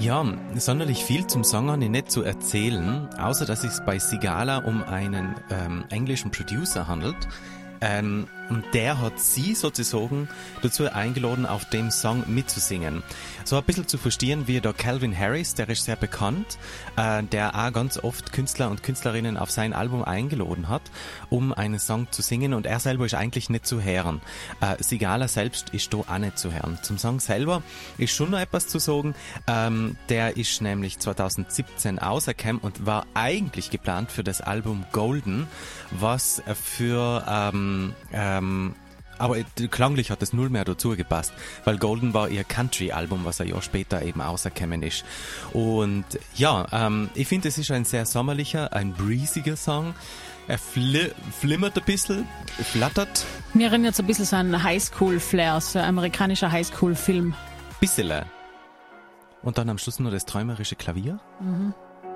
Ja, sonderlich viel zum Song habe ich nicht zu erzählen, außer dass es bei Sigala um einen englischen Producer handelt. Und der hat sie sozusagen dazu eingeladen, auf dem Song mitzusingen. So ein bisschen zu verstehen wie der Calvin Harris, der ist sehr bekannt, der auch ganz oft Künstler und Künstlerinnen auf sein Album eingeladen hat, um einen Song zu singen, und er selber ist eigentlich nicht zu hören. Sigala selbst ist da auch nicht zu hören. Zum Song selber ist schon noch etwas zu sagen. Der ist nämlich 2017 rausgekommen und war eigentlich geplant für das Album Golden, was für aber klanglich hat es null mehr dazu gepasst, weil Golden war ihr Country-Album, was ein Jahr später eben rausgekommen ist. Und ja, ich finde, es ist ein sehr sommerlicher, ein breeziger Song. Er flimmert ein bisschen, flattert. Mir erinnert so ein bisschen so an Highschool-Flair, so ein amerikanischer Highschool-Film. Bissele. Und dann am Schluss nur das träumerische Klavier. Mhm.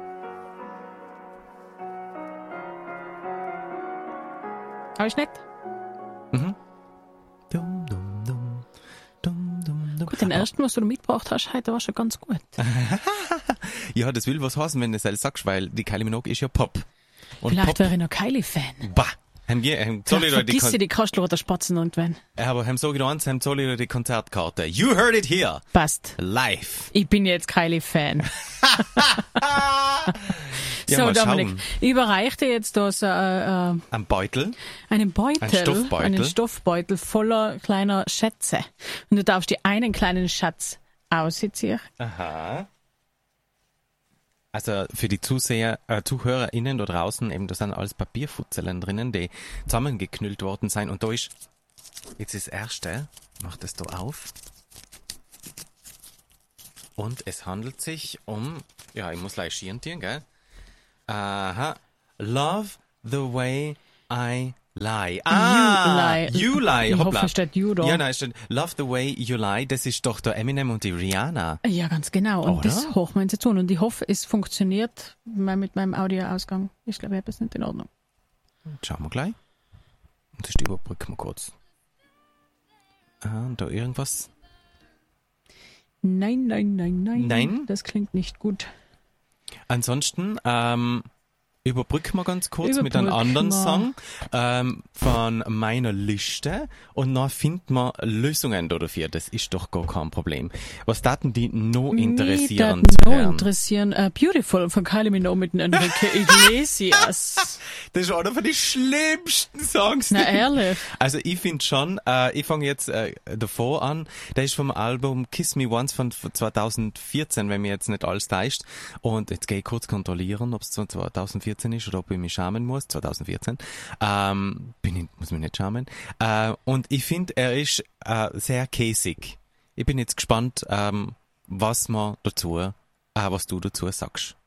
Aber ist nett. Mhm. Dum, dum, dum. Dum, dum, dum. Gut, den ersten, was du mitgebracht hast, heute war schon ganz gut. Ja, das will was heißen, wenn du das sagst, weil die Kylie Minogue ist ja Pop. Und Vielleicht Pop, wäre ich noch Kylie-Fan. bah! Vergiss die Kastel oder Spatzen und wenn. Aber haben so eins, haben soll die Konzertkarte. You heard it here. Passt. Live. Ich bin jetzt Kylie-Fan. Ja, so, mal Dominik, schauen. ich überreiche dir jetzt da so Ein Beutel. einen Beutel, Ein Stoffbeutel. voller kleiner Schätze. Und du darfst dir einen kleinen Schatz ausziehen. Aha. Also für die ZuhörerInnen da draußen, eben da sind alles Papierfutzeln drinnen, die zusammengeknüllt worden sind. Und da ist jetzt das erste, mach das da auf. Und es handelt sich um, ja, ich muss gleich schieren, gell? Aha. Love the way I lie. You lie. Ich Hoppla. hoffe, steht you da. Ja, nein, steht Love the way you lie. Das ist doch der Eminem und die Rihanna. Ja, ganz genau. Und Oder? das hoffen wir uns jetzt an. Und ich hoffe, es funktioniert mit meinem Audioausgang. Ich glaube, ich habe es nicht in Ordnung. Schauen wir gleich. Und das überbrücken wir kurz. Und da irgendwas. Nein. Nein? Das klingt nicht gut. Ansonsten überbrücken wir ganz kurz mit einem Überbrücken anderen wir. Song von meiner Liste und dann finden wir Lösungen dafür. Das ist doch gar kein Problem. Was daten die noch interessieren Mich zu noch hören? interessieren Beautiful von Kylie Minogue mit Enrique Iglesias. Das ist einer von den schlimmsten Songs. Na ehrlich. Also ich finde schon, ich fange jetzt davor an, der ist vom Album Kiss Me Once von 2014, wenn mir jetzt nicht alles täuscht. Und jetzt gehe ich kurz kontrollieren, ob es 2014 ist oder ob ich mich schämen muss. 2014. Muss mich nicht schämen. Und ich finde, er ist sehr käsig. Ich bin jetzt gespannt, was du dazu sagst.